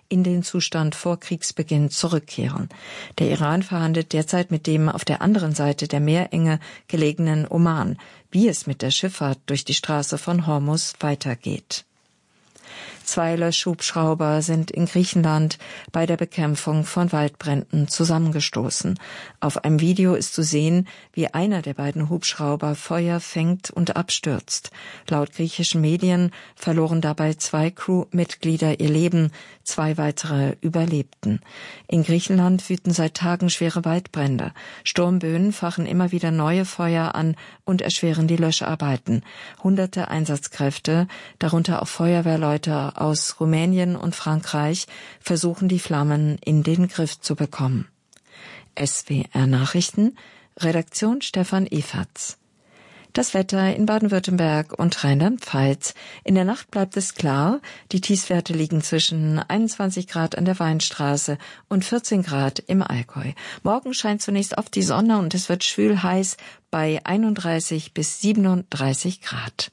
in den Zustand vor Kriegsbeginn zurückkehren. Der Iran verhandelt derzeit mit dem auf der anderen Seite der Meerenge gelegenen Oman, wie es mit der Schifffahrt durch die Straße von Hormuz weitergeht. 2 Löschhubschrauber sind in Griechenland bei der Bekämpfung von Waldbränden zusammengestoßen. Auf einem Video ist zu sehen, wie einer der beiden Hubschrauber Feuer fängt und abstürzt. Laut griechischen Medien verloren dabei 2 Crewmitglieder ihr Leben, 2 weitere überlebten. In Griechenland wüten seit Tagen schwere Waldbrände. Sturmböen fachen immer wieder neue Feuer an und erschweren die Löscharbeiten. Hunderte Einsatzkräfte, darunter auch Feuerwehrleute aus Rumänien und Frankreich, versuchen die Flammen in den Griff zu bekommen. SWR Nachrichten, Redaktion Stefan Eferts. Das Wetter in Baden-Württemberg und Rheinland-Pfalz. In der Nacht bleibt es klar. Die Tiefstwerte liegen zwischen 21 Grad an der Weinstraße und 14 Grad im Allgäu. Morgen scheint zunächst oft die Sonne und es wird schwül heiß bei 31 bis 37 Grad.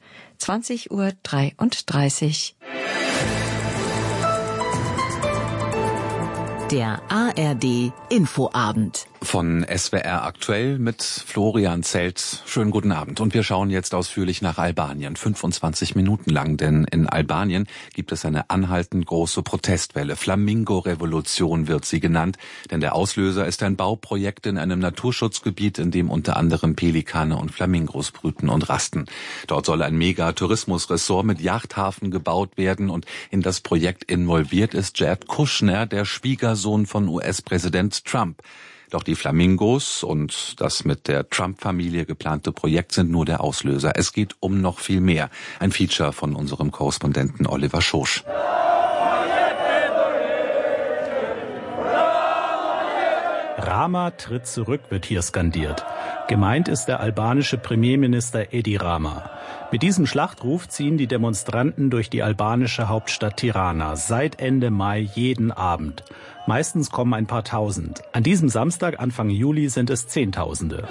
20:33 Uhr. Der ARD Infoabend. Von SWR aktuell mit Florian Zelt. Schönen guten Abend. Und wir schauen jetzt ausführlich nach Albanien. 25 Minuten lang, denn in Albanien gibt es eine anhaltend große Protestwelle. Flamingo-Revolution wird sie genannt, denn der Auslöser ist ein Bauprojekt in einem Naturschutzgebiet, in dem unter anderem Pelikane und Flamingos brüten und rasten. Dort soll ein Mega-Tourismusressort mit Yachthafen gebaut werden und in das Projekt involviert ist Jared Kushner, der Schwiegersohn von US-Präsident Trump. Doch die Flamingos und das mit der Trump-Familie geplante Projekt sind nur der Auslöser. Es geht um noch viel mehr. Ein Feature von unserem Korrespondenten Oliver Schosch. Rama tritt zurück, wird hier skandiert. Gemeint ist der albanische Premierminister Edi Rama. Mit diesem Schlachtruf ziehen die Demonstranten durch die albanische Hauptstadt Tirana seit Ende Mai jeden Abend. Meistens kommen ein paar Tausend. An diesem Samstag, Anfang Juli, sind es Zehntausende.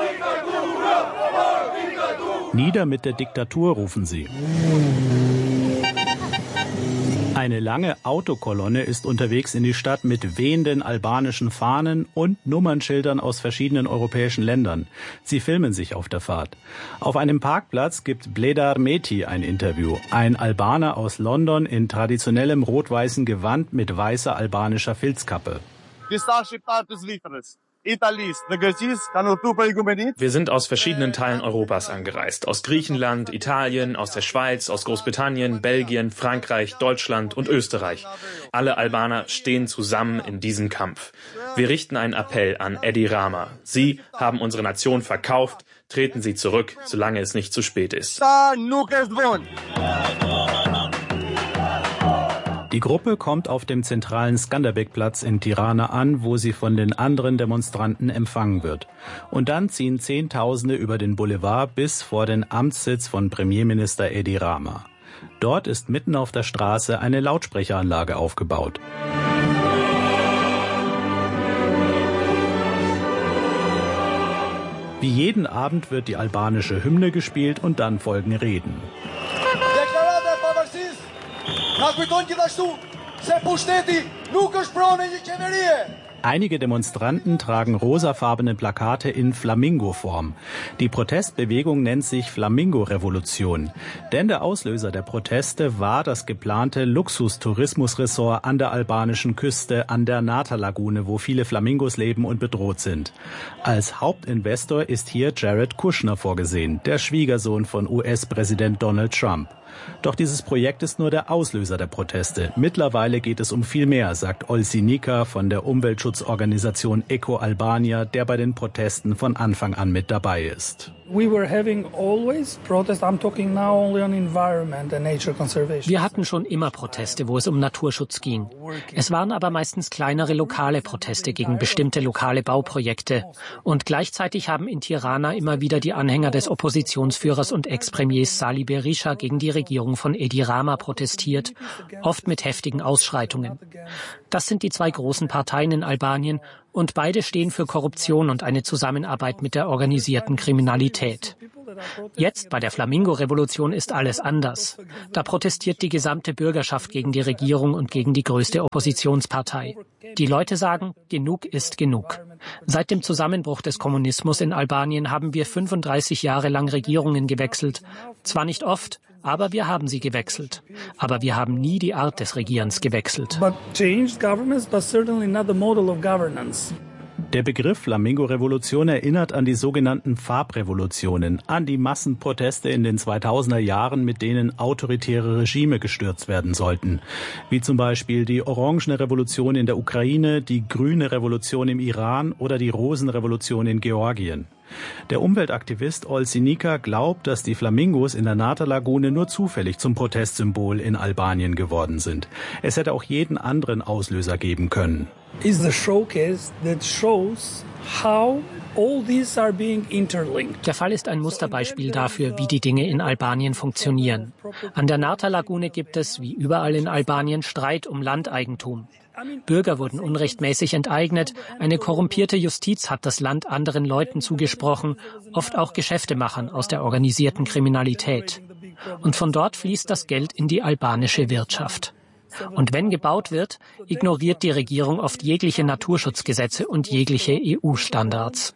Nieder mit der Diktatur, rufen sie. Eine lange Autokolonne ist unterwegs in die Stadt mit wehenden albanischen Fahnen und Nummernschildern aus verschiedenen europäischen Ländern. Sie filmen sich auf der Fahrt. Auf einem Parkplatz gibt Bledar Meti ein Interview. Ein Albaner aus London in traditionellem rot-weißen Gewand mit weißer albanischer Filzkappe. Wir sind aus verschiedenen Teilen Europas angereist. Aus Griechenland, Italien, aus der Schweiz, aus Großbritannien, Belgien, Frankreich, Deutschland und Österreich. Alle Albaner stehen zusammen in diesem Kampf. Wir richten einen Appell an Edi Rama. Sie haben unsere Nation verkauft. Treten Sie zurück, solange es nicht zu spät ist. Die Gruppe kommt auf dem zentralen Skanderbeg-Platz in Tirana an, wo sie von den anderen Demonstranten empfangen wird. Und dann ziehen Zehntausende über den Boulevard bis vor den Amtssitz von Premierminister Edi Rama. Dort ist mitten auf der Straße eine Lautsprecheranlage aufgebaut. Wie jeden Abend wird die albanische Hymne gespielt und dann folgen Reden. Einige Demonstranten tragen rosafarbene Plakate in Flamingo-Form. Die Protestbewegung nennt sich Flamingo-Revolution. Denn der Auslöser der Proteste war das geplante Luxustourismusressort an der albanischen Küste an der Nata-Lagune, wo viele Flamingos leben und bedroht sind. Als Hauptinvestor ist hier Jared Kushner vorgesehen, der Schwiegersohn von US-Präsident Donald Trump. Doch dieses Projekt ist nur der Auslöser der Proteste. Mittlerweile geht es um viel mehr, sagt Olsi Nika von der Umweltschutzorganisation Eco Albania, der bei den Protesten von Anfang an mit dabei ist. Wir hatten schon immer Proteste, wo es um Naturschutz ging. Es waren aber meistens kleinere lokale Proteste gegen bestimmte lokale Bauprojekte. Und gleichzeitig haben in Tirana immer wieder die Anhänger des Oppositionsführers und Ex-Premiers Sali Berisha gegen die Regierung von Edi Rama protestiert, oft mit heftigen Ausschreitungen. Das sind die 2 großen Parteien in Albanien und beide stehen für Korruption und eine Zusammenarbeit mit der organisierten Kriminalität. Jetzt bei der Flamingo-Revolution ist alles anders. Da protestiert die gesamte Bürgerschaft gegen die Regierung und gegen die größte Oppositionspartei. Die Leute sagen, genug ist genug. Seit dem Zusammenbruch des Kommunismus in Albanien haben wir 35 Jahre lang Regierungen gewechselt. Zwar nicht oft, aber wir haben sie gewechselt. Aber wir haben nie die Art des Regierens gewechselt. Der Begriff Flamingo-Revolution erinnert an die sogenannten Farbrevolutionen, an die Massenproteste in den 2000er Jahren, mit denen autoritäre Regime gestürzt werden sollten. Wie zum Beispiel die Orangene Revolution in der Ukraine, die Grüne Revolution im Iran oder die Rosenrevolution in Georgien. Der Umweltaktivist Olsinika glaubt, dass die Flamingos in der Nata-Lagune nur zufällig zum Protestsymbol in Albanien geworden sind. Es hätte auch jeden anderen Auslöser geben können. Der Fall ist ein Musterbeispiel dafür, wie die Dinge in Albanien funktionieren. An der Nata-Lagune gibt es, wie überall in Albanien, Streit um Landeigentum. Bürger wurden unrechtmäßig enteignet, eine korrumpierte Justiz hat das Land anderen Leuten zugesprochen, oft auch Geschäftemachern aus der organisierten Kriminalität. Und von dort fließt das Geld in die albanische Wirtschaft. Und wenn gebaut wird, ignoriert die Regierung oft jegliche Naturschutzgesetze und jegliche EU-Standards.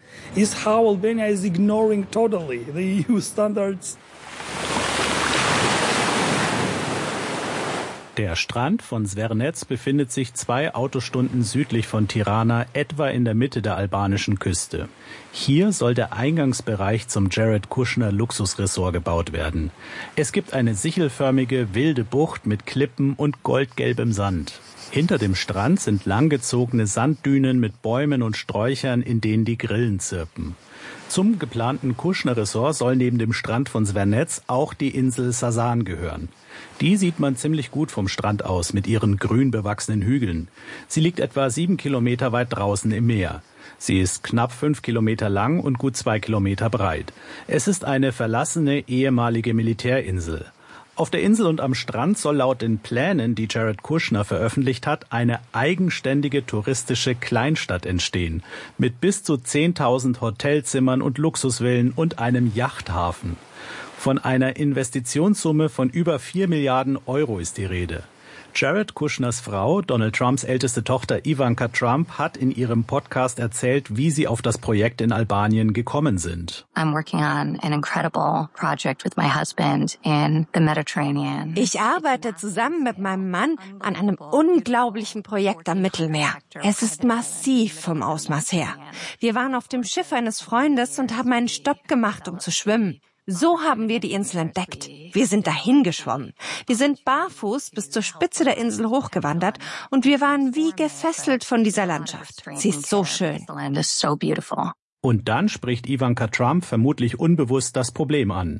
Der Strand von Zvernec befindet sich 2 Autostunden südlich von Tirana, etwa in der Mitte der albanischen Küste. Hier soll der Eingangsbereich zum Jared Kushner Luxusresort gebaut werden. Es gibt eine sichelförmige, wilde Bucht mit Klippen und goldgelbem Sand. Hinter dem Strand sind langgezogene Sanddünen mit Bäumen und Sträuchern, in denen die Grillen zirpen. Zum geplanten Kushner Resort soll neben dem Strand von Zvernec auch die Insel Sasan gehören. Die sieht man ziemlich gut vom Strand aus mit ihren grün bewachsenen Hügeln. Sie liegt etwa 7 Kilometer weit draußen im Meer. Sie ist knapp 5 Kilometer lang und gut 2 Kilometer breit. Es ist eine verlassene ehemalige Militärinsel. Auf der Insel und am Strand soll laut den Plänen, die Jared Kushner veröffentlicht hat, eine eigenständige touristische Kleinstadt entstehen. Mit bis zu 10.000 Hotelzimmern und Luxusvillen und einem Yachthafen. Von einer Investitionssumme von über 4 Milliarden Euro ist die Rede. Jared Kushners Frau, Donald Trumps älteste Tochter Ivanka Trump, hat in ihrem Podcast erzählt, wie sie auf das Projekt in Albanien gekommen sind. Ich arbeite zusammen mit meinem Mann an einem unglaublichen Projekt am Mittelmeer. Es ist massiv vom Ausmaß her. Wir waren auf dem Schiff eines Freundes und haben einen Stopp gemacht, um zu schwimmen. So haben wir die Insel entdeckt. Wir sind dahin geschwommen. Wir sind barfuß bis zur Spitze der Insel hochgewandert und wir waren wie gefesselt von dieser Landschaft. Sie ist so schön. Und dann spricht Ivanka Trump vermutlich unbewusst das Problem an.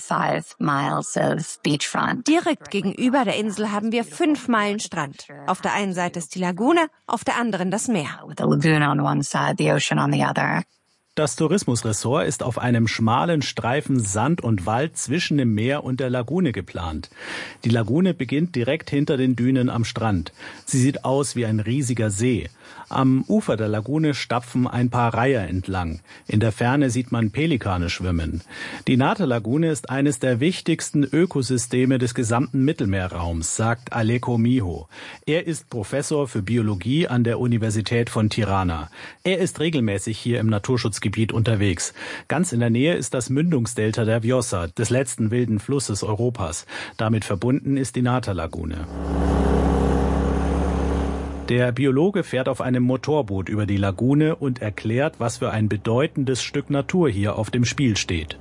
Direkt gegenüber der Insel haben wir 5 Meilen Strand. Auf der einen Seite ist die Lagune, auf der anderen das Meer. Das Tourismusressort ist auf einem schmalen Streifen Sand und Wald zwischen dem Meer und der Lagune geplant. Die Lagune beginnt direkt hinter den Dünen am Strand. Sie sieht aus wie ein riesiger See. Am Ufer der Lagune stapfen ein paar Reiher entlang. In der Ferne sieht man Pelikane schwimmen. Die Nata-Lagune ist eines der wichtigsten Ökosysteme des gesamten Mittelmeerraums, sagt Aleko Miho. Er ist Professor für Biologie an der Universität von Tirana. Er ist regelmäßig hier im Naturschutzgebiet unterwegs. Ganz in der Nähe ist das Mündungsdelta der Vjosa, des letzten wilden Flusses Europas. Damit verbunden ist die Nata-Lagune. Der Biologe fährt auf einem Motorboot über die Lagune und erklärt, was für ein bedeutendes Stück Natur hier auf dem Spiel steht.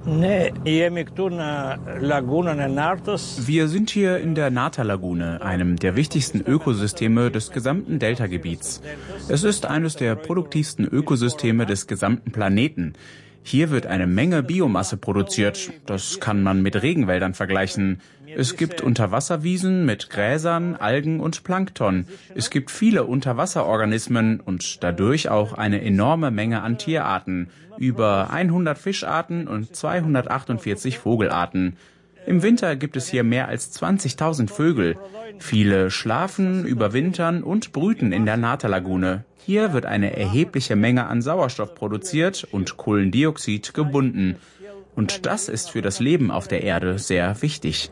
Wir sind hier in der Nata-Lagune, einem der wichtigsten Ökosysteme des gesamten Deltagebiets. Es ist eines der produktivsten Ökosysteme des gesamten Planeten. Hier wird eine Menge Biomasse produziert. Das kann man mit Regenwäldern vergleichen. Es gibt Unterwasserwiesen mit Gräsern, Algen und Plankton. Es gibt viele Unterwasserorganismen und dadurch auch eine enorme Menge an Tierarten. Über 100 Fischarten und 248 Vogelarten. Im Winter gibt es hier mehr als 20.000 Vögel. Viele schlafen, überwintern und brüten in der Nata-Lagune. Hier wird eine erhebliche Menge an Sauerstoff produziert und Kohlendioxid gebunden. Und das ist für das Leben auf der Erde sehr wichtig.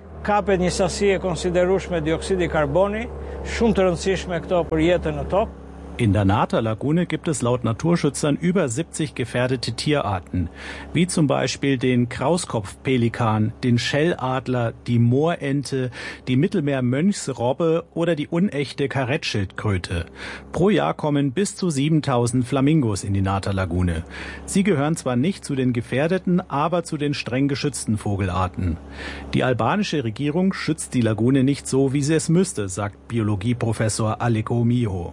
In der Nata-Lagune gibt es laut Naturschützern über 70 gefährdete Tierarten, wie zum Beispiel den Krauskopfpelikan, den Schelladler, die Moorente, die Mittelmeermönchsrobbe oder die unechte Karettschildkröte. Pro Jahr kommen bis zu 7000 Flamingos in die Nata-Lagune. Sie gehören zwar nicht zu den gefährdeten, aber zu den streng geschützten Vogelarten. Die albanische Regierung schützt die Lagune nicht so, wie sie es müsste, sagt Biologieprofessor Aleko Miho.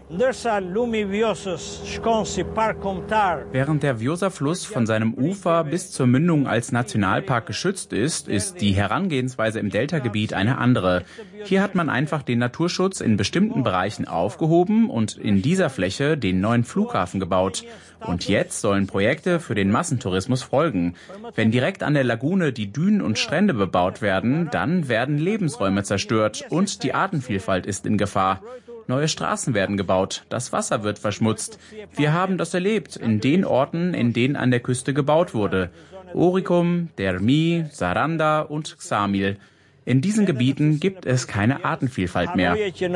Während der Vjosa-Fluss von seinem Ufer bis zur Mündung als Nationalpark geschützt ist, ist die Herangehensweise im Deltagebiet eine andere. Hier hat man einfach den Naturschutz in bestimmten Bereichen aufgehoben und in dieser Fläche den neuen Flughafen gebaut. Und jetzt sollen Projekte für den Massentourismus folgen. Wenn direkt an der Lagune die Dünen und Strände bebaut werden, dann werden Lebensräume zerstört und die Artenvielfalt ist in Gefahr. Neue Straßen werden gebaut, das Wasser wird verschmutzt. Wir haben das erlebt in den Orten, in denen an der Küste gebaut wurde. Oricum, Dermi, Saranda und Xamil. In diesen Gebieten gibt es keine Artenvielfalt mehr.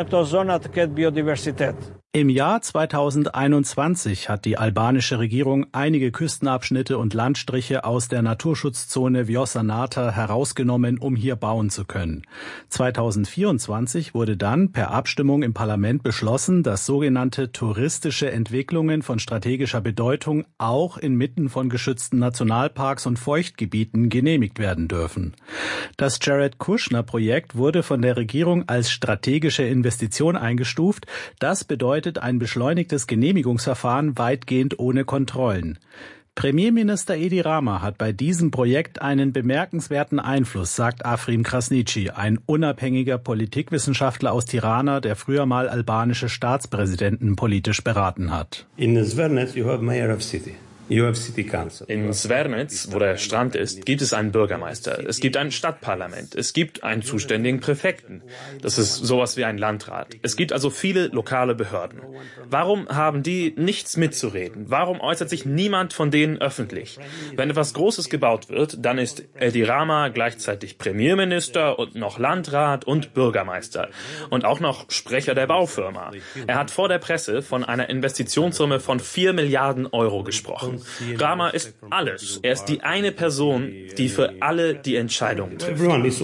Im Jahr 2021 hat die albanische Regierung einige Küstenabschnitte und Landstriche aus der Naturschutzzone Vjosa-Nata herausgenommen, um hier bauen zu können. 2024 wurde dann per Abstimmung im Parlament beschlossen, dass sogenannte touristische Entwicklungen von strategischer Bedeutung auch inmitten von geschützten Nationalparks und Feuchtgebieten genehmigt werden dürfen. Das Jared Kushner-Projekt wurde von der Regierung als strategische Investition eingestuft. Das bedeutet ein beschleunigtes Genehmigungsverfahren weitgehend ohne Kontrollen. Premierminister Edi Rama hat bei diesem Projekt einen bemerkenswerten Einfluss, sagt Afrim Krasniqi, ein unabhängiger Politikwissenschaftler aus Tirana, der früher mal albanische Staatspräsidenten politisch beraten hat. In Zvernets you have mayor of city. In Zvernec, wo der Strand ist, gibt es einen Bürgermeister, es gibt ein Stadtparlament, es gibt einen zuständigen Präfekten. Das ist sowas wie ein Landrat. Es gibt also viele lokale Behörden. Warum haben die nichts mitzureden? Warum äußert sich niemand von denen öffentlich? Wenn etwas Großes gebaut wird, dann ist Edi Rama gleichzeitig Premierminister und noch Landrat und Bürgermeister. Und auch noch Sprecher der Baufirma. Er hat vor der Presse von einer Investitionssumme von 4 Milliarden Euro gesprochen. Rama ist alles. Er ist die eine Person, die für alle die Entscheidungen trifft.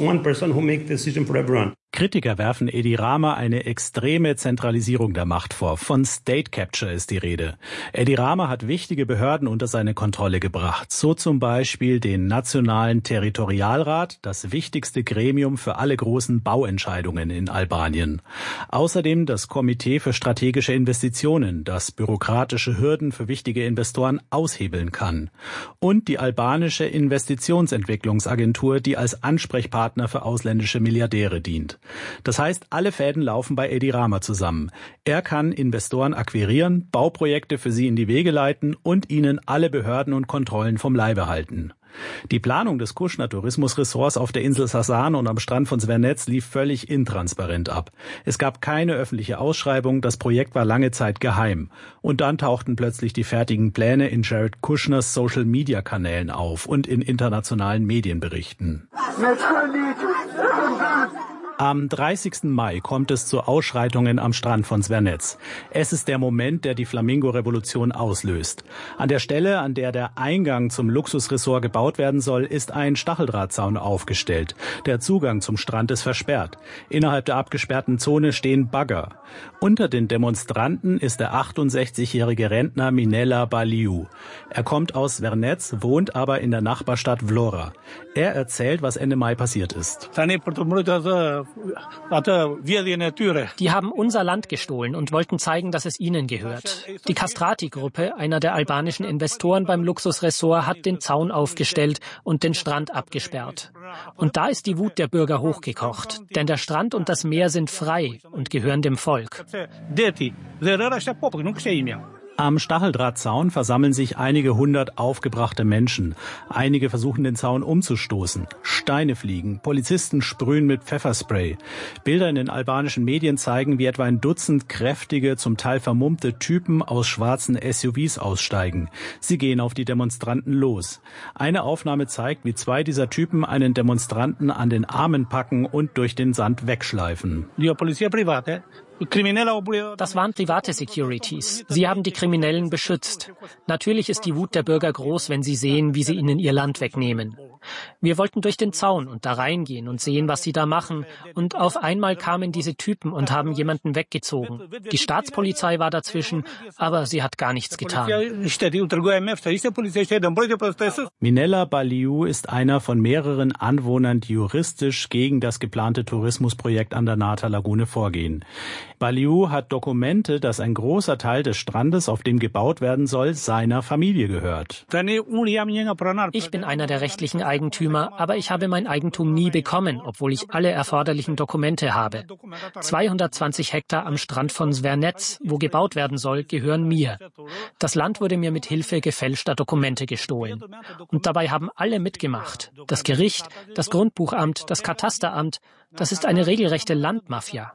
Kritiker werfen Edi Rama eine extreme Zentralisierung der Macht vor. Von State Capture ist die Rede. Edi Rama hat wichtige Behörden unter seine Kontrolle gebracht. So zum Beispiel den Nationalen Territorialrat, das wichtigste Gremium für alle großen Bauentscheidungen in Albanien. Außerdem das Komitee für strategische Investitionen, das bürokratische Hürden für wichtige Investoren aushebeln kann. Und die albanische Investitionsentwicklungsagentur, die als Ansprechpartner für ausländische Milliardäre dient. Das heißt, alle Fäden laufen bei Edi Rama zusammen. Er kann Investoren akquirieren, Bauprojekte für sie in die Wege leiten und ihnen alle Behörden und Kontrollen vom Leibe halten. Die Planung des Kushner-Tourismusressorts auf der Insel Sasan und am Strand von Zvernec lief völlig intransparent ab. Es gab keine öffentliche Ausschreibung, das Projekt war lange Zeit geheim. Und dann tauchten plötzlich die fertigen Pläne in Jared Kushners Social-Media-Kanälen auf und in internationalen Medienberichten. Am 30. Mai kommt es zu Ausschreitungen am Strand von Zvernec. Es ist der Moment, der die Flamingo-Revolution auslöst. An der Stelle, an der der Eingang zum Luxusresort gebaut werden soll, ist ein Stacheldrahtzaun aufgestellt. Der Zugang zum Strand ist versperrt. Innerhalb der abgesperrten Zone stehen Bagger. Unter den Demonstranten ist der 68-jährige Rentner Minella Baliu. Er kommt aus Zvernec, wohnt aber in der Nachbarstadt Vlora. Er erzählt, was Ende Mai passiert ist. Die haben unser Land gestohlen und wollten zeigen, dass es ihnen gehört. Die Castrati-Gruppe, einer der albanischen Investoren beim Luxusressort, hat den Zaun aufgestellt und den Strand abgesperrt. Und da ist die Wut der Bürger hochgekocht, denn der Strand und das Meer sind frei und gehören dem Volk. Am Stacheldrahtzaun versammeln sich einige hundert aufgebrachte Menschen. Einige versuchen, den Zaun umzustoßen. Steine fliegen, Polizisten sprühen mit Pfefferspray. Bilder in den albanischen Medien zeigen, wie etwa ein Dutzend kräftige, zum Teil vermummte Typen aus schwarzen SUVs aussteigen. Sie gehen auf die Demonstranten los. Eine Aufnahme zeigt, wie zwei dieser Typen einen Demonstranten an den Armen packen und durch den Sand wegschleifen. Das waren private Securities. Sie haben die Kriminellen beschützt. Natürlich ist die Wut der Bürger groß, wenn sie sehen, wie sie ihnen ihr Land wegnehmen. Wir wollten durch den Zaun und da reingehen und sehen, was sie da machen. Und auf einmal kamen diese Typen und haben jemanden weggezogen. Die Staatspolizei war dazwischen, aber sie hat gar nichts getan. Minella Baliu ist einer von mehreren Anwohnern, die juristisch gegen das geplante Tourismusprojekt an der Nata-Lagune vorgehen. Baliu hat Dokumente, dass ein großer Teil des Strandes, auf dem gebaut werden soll, seiner Familie gehört. Ich bin einer der rechtlichen Eigentümer, aber ich habe mein Eigentum nie bekommen, obwohl ich alle erforderlichen Dokumente habe. 220 Hektar am Strand von Zvernets, wo gebaut werden soll, gehören mir. Das Land wurde mir mit Hilfe gefälschter Dokumente gestohlen. Und dabei haben alle mitgemacht. Das Gericht, das Grundbuchamt, das Katasteramt. Das ist eine regelrechte Landmafia.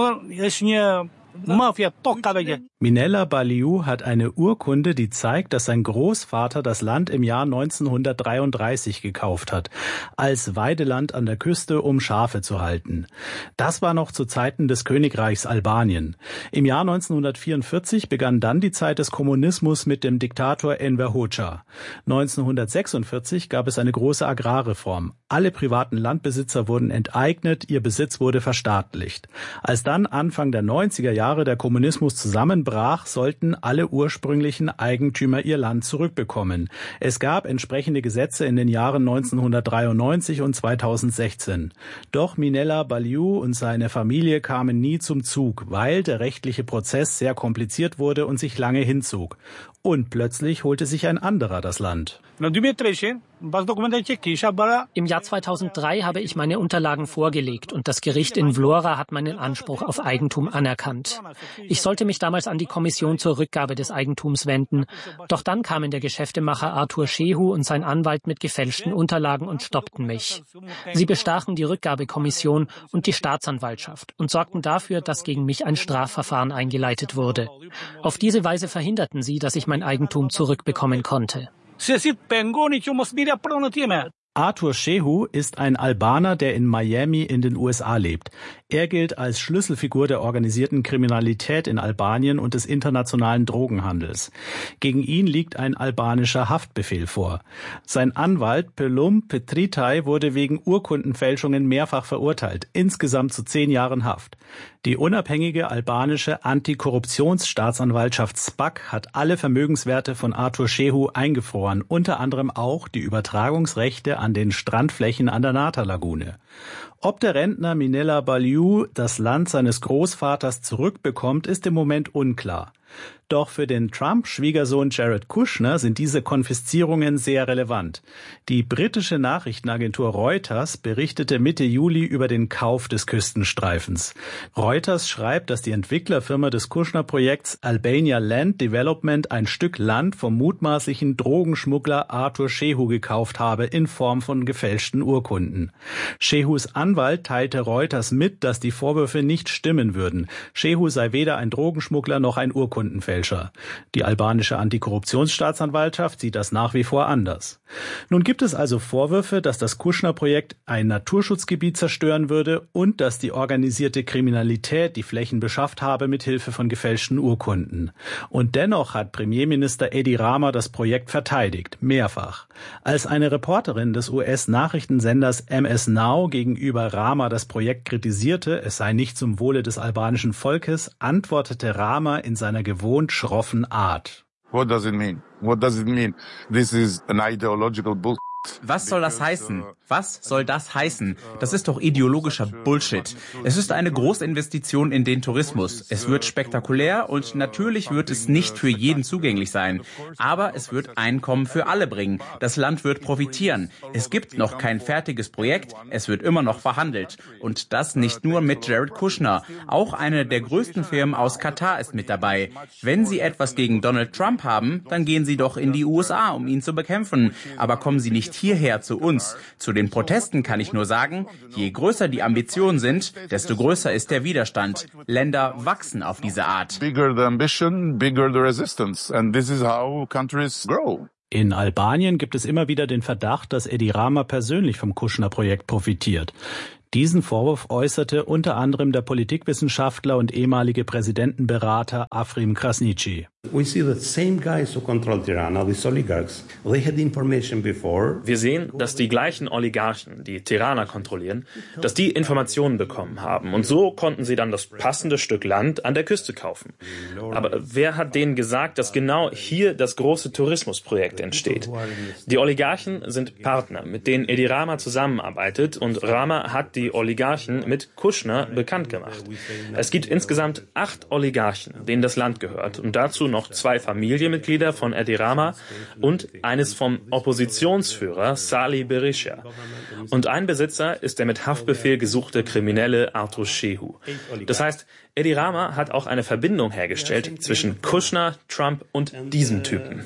Minella Baliu hat eine Urkunde, die zeigt, dass sein Großvater das Land im Jahr 1933 gekauft hat, als Weideland an der Küste, um Schafe zu halten. Das war noch zu Zeiten des Königreichs Albanien. Im Jahr 1944 begann dann die Zeit des Kommunismus mit dem Diktator Enver Hoxha. 1946 gab es eine große Agrarreform. Alle privaten Landbesitzer wurden enteignet, ihr Besitz wurde verstaatlicht. Als dann Anfang der 90er Jahre der Kommunismus zusammenbrach, sollten alle ursprünglichen Eigentümer ihr Land zurückbekommen. Es gab entsprechende Gesetze in den Jahren 1993 und 2016. Doch Minella Baliu und seine Familie kamen nie zum Zug, weil der rechtliche Prozess sehr kompliziert wurde und sich lange hinzog. Und plötzlich holte sich ein anderer das Land. Im Jahr 2003 habe ich meine Unterlagen vorgelegt und das Gericht in Vlora hat meinen Anspruch auf Eigentum anerkannt. Ich sollte mich damals an die Kommission zur Rückgabe des Eigentums wenden. Doch dann kamen der Geschäftemacher Arthur Shehu und sein Anwalt mit gefälschten Unterlagen und stoppten mich. Sie bestachen die Rückgabekommission und die Staatsanwaltschaft und sorgten dafür, dass gegen mich ein Strafverfahren eingeleitet wurde. Auf diese Weise verhinderten sie, dass ich mein Eigentum zurückbekommen konnte. Arthur Shehu ist ein Albaner, der in Miami in den USA lebt. Er gilt als Schlüsselfigur der organisierten Kriminalität in Albanien und des internationalen Drogenhandels. Gegen ihn liegt ein albanischer Haftbefehl vor. Sein Anwalt Pelum Petritai wurde wegen Urkundenfälschungen mehrfach verurteilt, insgesamt zu 10 Jahren Haft. Die unabhängige albanische Antikorruptionsstaatsanwaltschaft SPAC hat alle Vermögenswerte von Arthur Shehu eingefroren, unter anderem auch die Übertragungsrechte an den Strandflächen an der Nata-Lagune. Ob der Rentner Minella Baliu das Land seines Großvaters zurückbekommt, ist im Moment unklar. Doch für den Trump-Schwiegersohn Jared Kushner sind diese Konfiszierungen sehr relevant. Die britische Nachrichtenagentur Reuters berichtete Mitte Juli über den Kauf des Küstenstreifens. Reuters schreibt, dass die Entwicklerfirma des Kushner-Projekts Albania Land Development ein Stück Land vom mutmaßlichen Drogenschmuggler Arthur Shehu gekauft habe in Form von gefälschten Urkunden. Shehus Anwalt teilte Reuters mit, dass die Vorwürfe nicht stimmen würden. Shehu sei weder ein Drogenschmuggler noch ein Urkundenfälscher. Die albanische Antikorruptionsstaatsanwaltschaft sieht das nach wie vor anders. Nun gibt es also Vorwürfe, dass das Kushner-Projekt ein Naturschutzgebiet zerstören würde und dass die organisierte Kriminalität die Flächen beschafft habe mit Hilfe von gefälschten Urkunden. Und dennoch hat Premierminister Edi Rama das Projekt verteidigt, mehrfach. Als eine Reporterin des US-Nachrichtensenders MS Now gegenüber Rama das Projekt kritisierte, es sei nicht zum Wohle des albanischen Volkes, antwortete Rama in seiner gewohnt schroffen Art. What does it mean? What does it mean? This is an ideological bullshit. Was soll das heißen? Was soll das heißen? Das ist doch ideologischer Bullshit. Es ist eine Großinvestition in den Tourismus. Es wird spektakulär und natürlich wird es nicht für jeden zugänglich sein. Aber es wird Einkommen für alle bringen. Das Land wird profitieren. Es gibt noch kein fertiges Projekt. Es wird immer noch verhandelt. Und das nicht nur mit Jared Kushner. Auch eine der größten Firmen aus Katar ist mit dabei. Wenn Sie etwas gegen Donald Trump haben, dann gehen Sie doch in die USA, um ihn zu bekämpfen. Aber kommen Sie nicht hierher zu uns. Zu den Protesten kann ich nur sagen, je größer die Ambitionen sind, desto größer ist der Widerstand. Länder wachsen auf diese Art. Bigger the ambition, bigger the resistance. And this is how countries grow. In Albanien gibt es immer wieder den Verdacht, dass Edi Rama persönlich vom Kushner-Projekt profitiert. Diesen Vorwurf äußerte unter anderem der Politikwissenschaftler und ehemalige Präsidentenberater Afrim Krasniqi. Wir sehen, dass die gleichen Oligarchen, die Tirana kontrollieren, dass die Informationen bekommen haben. Und so konnten sie dann das passende Stück Land an der Küste kaufen. Aber wer hat denen gesagt, dass genau hier das große Tourismusprojekt entsteht? Die Oligarchen sind Partner, mit denen Edi Rama zusammenarbeitet, und Rama hat die Oligarchen mit Kushner bekannt gemacht. Es gibt insgesamt 8 Oligarchen, denen das Land gehört, und dazu noch 2 Familienmitglieder von Edi Rama und eines vom Oppositionsführer Salih Berisha. Und ein Besitzer ist der mit Haftbefehl gesuchte Kriminelle Artur Shehu. Das heißt, Edi Rama hat auch eine Verbindung hergestellt zwischen Kushner, Trump und diesem Typen.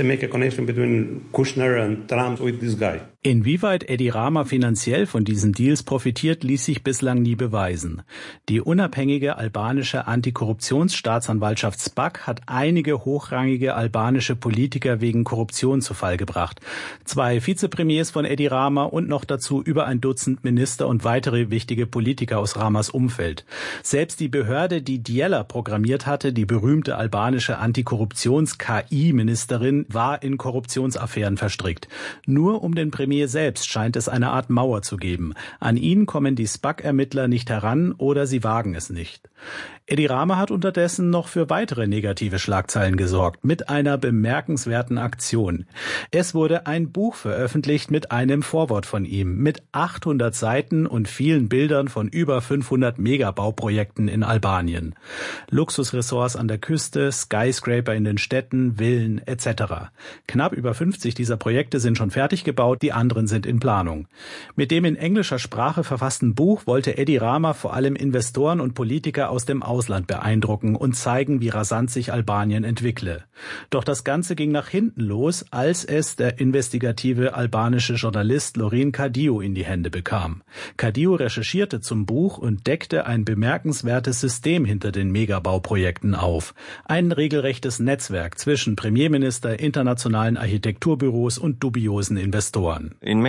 Inwieweit Edi Rama finanziell von diesen Deals profitiert, ließ sich bislang nie beweisen. Die unabhängige albanische Antikorruptionsstaatsanwaltschaft SPAC hat einige hochrangige albanische Politiker wegen Korruption zu Fall gebracht. 2 Vizepremiers von Edi Rama und noch dazu über ein Dutzend Minister und weitere wichtige Politiker aus Ramas Umfeld. Selbst die Behörde, die Djela programmiert hatte, die berühmte albanische Antikorruptions-KI-Ministerin, war in Korruptionsaffären verstrickt. Nur um den Premier selbst scheint es eine Art Mauer zu geben. An ihn kommen die SPAC-Ermittler nicht heran oder sie wagen es nicht. Edi Rama hat unterdessen noch für weitere negative Schlagzeilen gesorgt, mit einer bemerkenswerten Aktion. Es wurde ein Buch veröffentlicht mit einem Vorwort von ihm, mit 800 Seiten und vielen Bildern von über 500 Megabauprojekten in Albanien. Luxusressorts an der Küste, Skyscraper in den Städten, Villen etc. Knapp über 50 dieser Projekte sind schon fertig gebaut, die anderen sind in Planung. Mit dem in englischer Sprache verfassten Buch wollte Edi Rama vor allem Investoren und Politiker aus dem Ausland beeindrucken und zeigen, wie rasant sich Albanien entwickle. Doch das Ganze ging nach hinten los, als es der investigative albanische Journalist Lorin Kadiu in die Hände bekam. Kadiu recherchierte zum Buch und deckte ein bemerkenswertes System hinter den Megabauprojekten auf. Ein regelrechtes Netzwerk zwischen Premierminister, internationalen Architekturbüros und dubiosen Investoren. In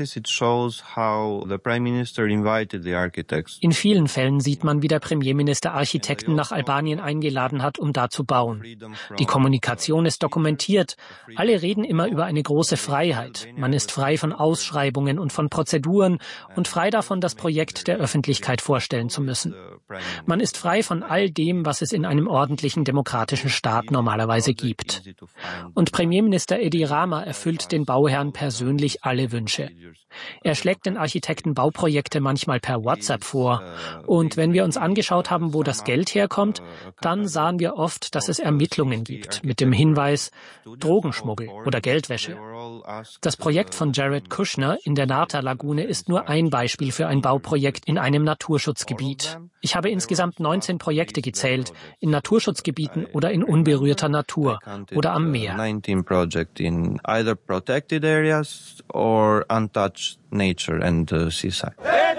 vielen Fällen sieht man, wie der Premierminister Architekten nach Albanien eingeladen hat, um da zu bauen. Die Kommunikation ist dokumentiert. Alle reden immer über eine große Freiheit. Man ist frei von Ausschreibungen und von Prozeduren und frei davon, das Projekt der Öffentlichkeit vorstellen zu müssen. Man ist frei von all dem, was es in einem ordentlichen demokratischen Staat normalerweise gibt. Und Premierminister Edi Rama erfüllt den Bauherren persönlich alle Wünsche. Er schlägt den Architekten Bauprojekte manchmal per WhatsApp vor. Und wenn wir uns angeschaut haben, wo das Geld herkommt, dann sahen wir oft, dass es Ermittlungen gibt mit dem Hinweis Drogenschmuggel oder Geldwäsche. Das Projekt von Jared Kushner in der Narta-Lagune ist nur ein Beispiel für ein Bauprojekt in einem Naturschutzgebiet. Ich habe insgesamt 19 Projekte gezählt, in Naturschutzgebieten oder in unberührter Natur oder am Meer. 19 projects in either protected areas or untouched nature and seaside.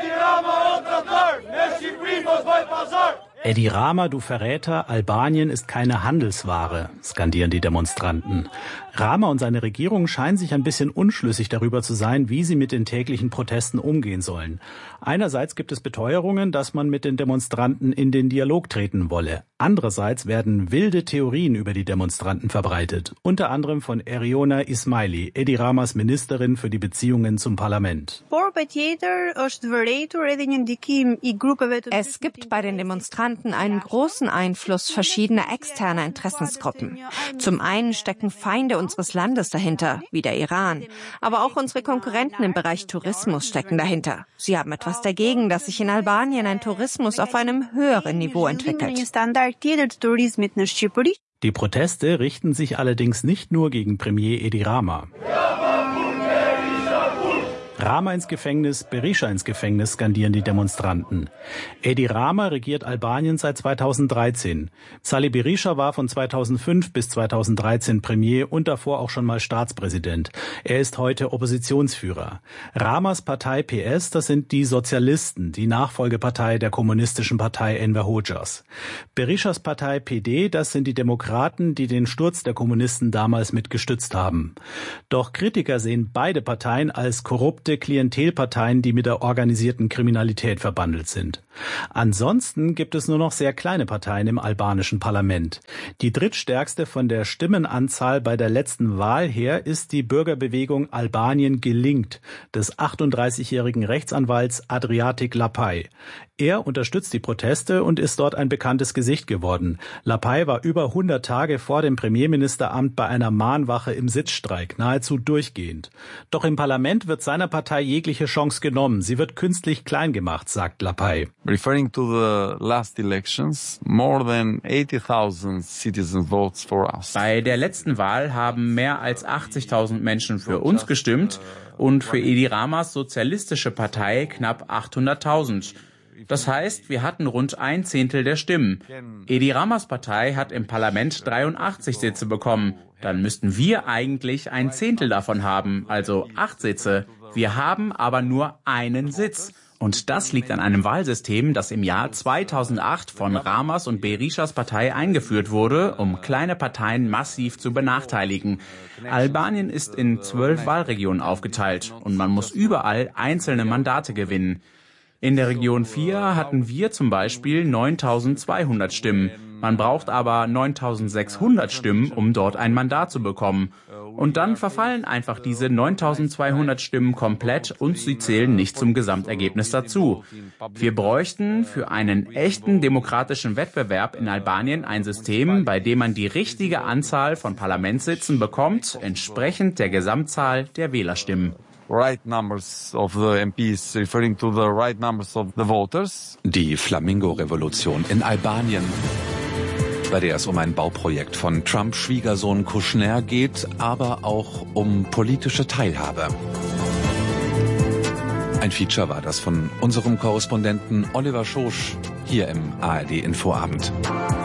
Edi Rama, du Verräter, Albanien ist keine Handelsware, skandieren die Demonstranten. Rama und seine Regierung scheinen sich ein bisschen unschlüssig darüber zu sein, wie sie mit den täglichen Protesten umgehen sollen. Einerseits gibt es Beteuerungen, dass man mit den Demonstranten in den Dialog treten wolle. Andererseits werden wilde Theorien über die Demonstranten verbreitet, unter anderem von Eriona Ismaili, Edi Ramas Ministerin für die Beziehungen zum Parlament. Es gibt bei den Demonstranten einen großen Einfluss verschiedener externer Interessensgruppen. Zum einen stecken Feinde unseres Landes dahinter, wie der Iran. Aber auch unsere Konkurrenten im Bereich Tourismus stecken dahinter. Sie haben etwas dagegen, dass sich in Albanien ein Tourismus auf einem höheren Niveau entwickelt. Die Proteste richten sich allerdings nicht nur gegen Premier Edi Rama. Rama ins Gefängnis, Berisha ins Gefängnis, skandieren die Demonstranten. Edi Rama regiert Albanien seit 2013. Sali Berisha war von 2005 bis 2013 Premier und davor auch schon mal Staatspräsident. Er ist heute Oppositionsführer. Ramas Partei PS, das sind die Sozialisten, die Nachfolgepartei der kommunistischen Partei Enver Hoxhas. Berishas Partei PD, das sind die Demokraten, die den Sturz der Kommunisten damals mitgestützt haben. Doch Kritiker sehen beide Parteien als korrupte Klientelparteien, die mit der organisierten Kriminalität verbandelt sind. Ansonsten gibt es nur noch sehr kleine Parteien im albanischen Parlament. Die drittstärkste von der Stimmenanzahl bei der letzten Wahl her ist die Bürgerbewegung Albanien gelingt des 38-jährigen Rechtsanwalts Adriatic Lapaj. Er unterstützt die Proteste und ist dort ein bekanntes Gesicht geworden. Lapaj war über 100 Tage vor dem Premierministeramt bei einer Mahnwache im Sitzstreik, nahezu durchgehend. Doch im Parlament wird seiner Partei jegliche Chance genommen. Sie wird künstlich klein gemacht, sagt Lapaj. Referring to the last elections, more than 80,000 citizens votes for us. Bei der letzten Wahl haben mehr als 80.000 Menschen für uns gestimmt und für Edi Ramas sozialistische Partei knapp 800.000. Das heißt, wir hatten rund 1/10 der Stimmen. Edi Ramas Partei hat im Parlament 83 Sitze bekommen. Dann müssten wir eigentlich 1/10 davon haben, also 8 Sitze. Wir haben aber nur einen Sitz. Und das liegt an einem Wahlsystem, das im Jahr 2008 von Ramas und Berishas Partei eingeführt wurde, um kleine Parteien massiv zu benachteiligen. Albanien ist in 12 Wahlregionen aufgeteilt und man muss überall einzelne Mandate gewinnen. In der Region 4 hatten wir zum Beispiel 9.200 Stimmen. Man braucht aber 9.600 Stimmen, um dort ein Mandat zu bekommen. Und dann verfallen einfach diese 9.200 Stimmen komplett und sie zählen nicht zum Gesamtergebnis dazu. Wir bräuchten für einen echten demokratischen Wettbewerb in Albanien ein System, bei dem man die richtige Anzahl von Parlamentssitzen bekommt, entsprechend der Gesamtzahl der Wählerstimmen. Right numbers of the MPs, referring to the right numbers of the voters. Die Flamingo-Revolution in Albanien, bei der es um ein Bauprojekt von Trumps Schwiegersohn Kushner geht, aber auch um politische Teilhabe. Ein Feature war das von unserem Korrespondenten Oliver Schosch hier im ARD Infoabend.